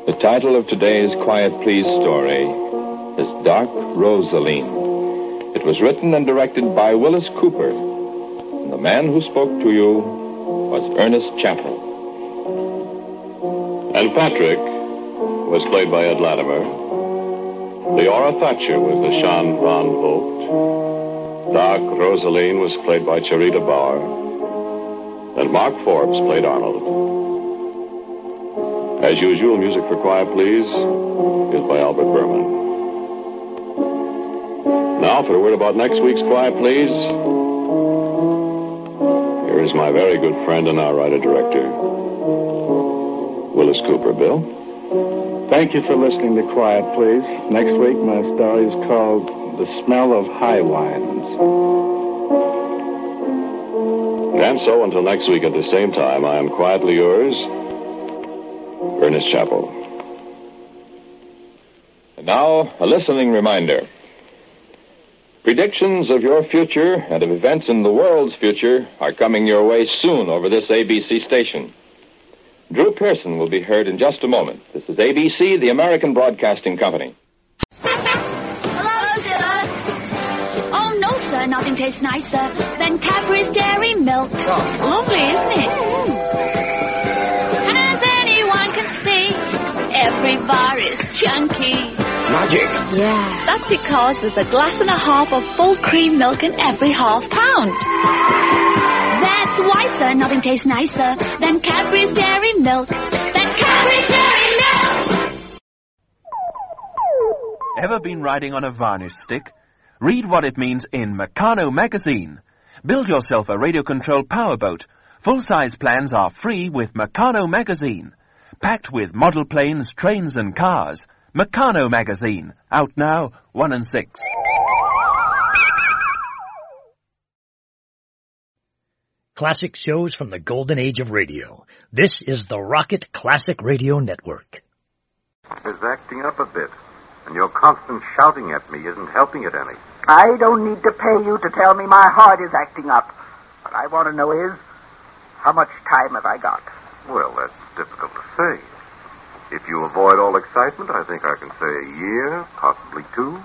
The title of today's Quiet Please story is Dark Rosaleen. It was written and directed by Willis Cooper. And the man who spoke to you was Ernest Chappell. And Patrick was played by Ed Latimer. Leora Thatcher was the Jean Van Vogt. Dark Rosaleen was played by Charita Bauer. And Mark Forbes played Arnold. As usual, music for Quiet Please is by Albert Berman. Now for a word about next week's Quiet Please. Here is my very good friend and our writer-director, Willis Cooper. Bill? Thank you for listening to Quiet Please. Next week, my story is called The Smell of High Wines. And so, until next week at the same time, I am quietly yours, Ernest Chappell. And now, a listening reminder. Predictions of your future and of events in the world's future are coming your way soon over this ABC station. Drew Pearson will be heard in just a moment. This is ABC, the American Broadcasting Company. Hello, sir. Oh, no, sir. Nothing tastes nicer than Cadbury's Dairy Milk. Oh. Lovely, isn't it? And as anyone can see, every bar is chunky. Magic. Yeah. That's because there's a glass and a half of full cream milk in every half pound. That's why, sir, nothing tastes nicer than Cadbury's Dairy Milk. Cadbury's Dairy Milk! Ever been riding on a varnish stick? Read what it means in Meccano magazine. Build yourself a radio-controlled powerboat. Full-size plans are free with Meccano magazine. Packed with model planes, trains and cars. Meccano magazine. Out now, 1 and 6. Classic shows from the golden age of radio. This is the Rocket Classic Radio Network. Is acting up a bit, and your constant shouting at me isn't helping it any. I don't need to pay you to tell me my heart is acting up. What I want to know is, how much time have I got? Well, that's difficult to say. If you avoid all excitement, I think I can say a year, possibly 2.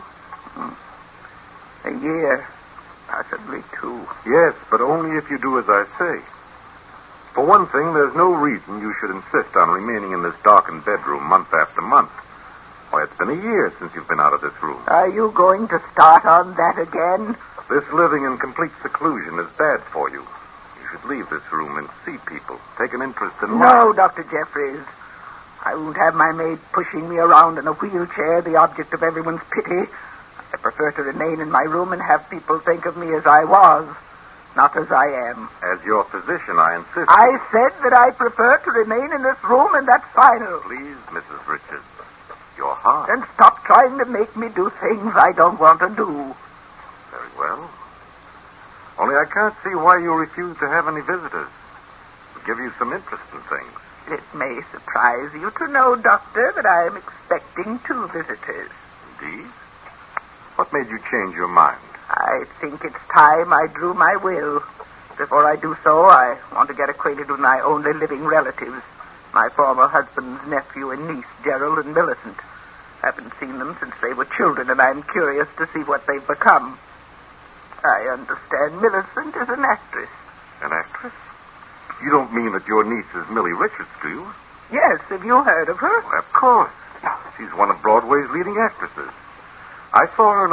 A year, possibly 2. Yes, but only if you do as I say. For one thing, there's no reason you should insist on remaining in this darkened bedroom month after month. Why, it's been a year since you've been out of this room. Are you going to start on that again? This living in complete seclusion is bad for you. You should leave this room and see people. Take an interest in life. No, Dr. Jeffries. I won't have my maid pushing me around in a wheelchair, the object of everyone's pity. I prefer to remain in my room and have people think of me as I was, not as I am. As your physician, I insist. I said that I prefer to remain in this room, and that's final. Please, Mrs. Richards. Your heart. Then stop trying to make me do things I don't want to do. Very well. Only I can't see why you refuse to have any visitors. It'll give you some interest in things. It may surprise you to know, Doctor, that I am expecting 2 visitors. Indeed? What made you change your mind? I think it's time I drew my will. Before I do so, I want to get acquainted with my only living relatives, my former husband's nephew and niece, Gerald and Millicent. Haven't seen them since they were children, and I'm curious to see what they've become. I understand Millicent is an actress. An actress? You don't mean that your niece is Millie Richards, do you? Yes, have you heard of her? Well, of course. She's one of Broadway's leading actresses. I saw her